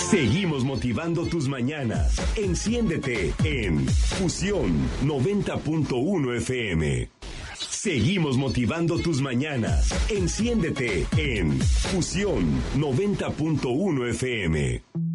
Seguimos motivando tus mañanas. Enciéndete en Fusión 90.1 FM. Seguimos motivando tus mañanas. Enciéndete en Fusión 90.1 FM.